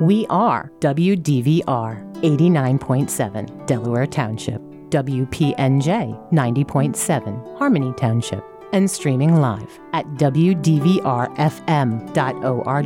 We are WDVR 89.7 Delaware Township, WPNJ 90.7 Harmony Township, and streaming live at WDVRFM.org.